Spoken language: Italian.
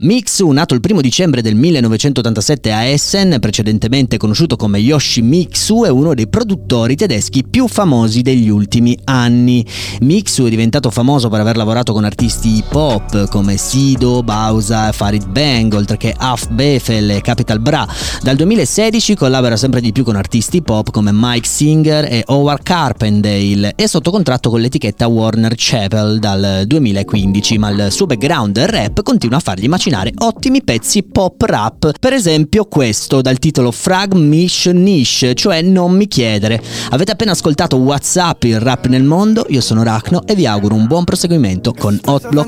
Mixu, nato il 1 dicembre del 1987 a Essen, precedentemente conosciuto come Yoshimitsu, è uno dei produttori tedeschi più famosi degli ultimi anni. Mixu è diventato famoso per aver lavorato con artisti hip hop come Sido, Bauza, Farid Bang, oltre che Af Befel e Capital Bra. Dal 2016 collabora sempre di più con artisti hip hop come Mike Singer e Howard Carpendale, è sotto contratto con l'etichetta Warner Chappell dal 2015, ma il suo background rap continua a fargli macinare ottimi pezzi pop rap, per esempio questo dal titolo Frag Mish Nish, cioè non mi chiedere. Avete appena ascoltato WhatsApp, il rap nel mondo, io sono Rachno e vi auguro un buon proseguimento con Hot Block